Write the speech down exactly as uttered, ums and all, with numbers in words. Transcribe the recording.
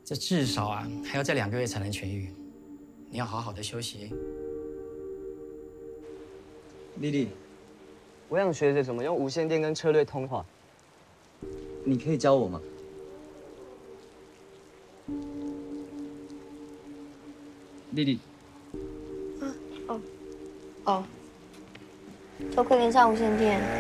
这至少啊还要再两个月才能痊愈，你要好好的休息。 丽丽， 我想学着怎么用无线电跟车队通话， 你可以教我吗？丽丽， 哦，都可以连上无线电。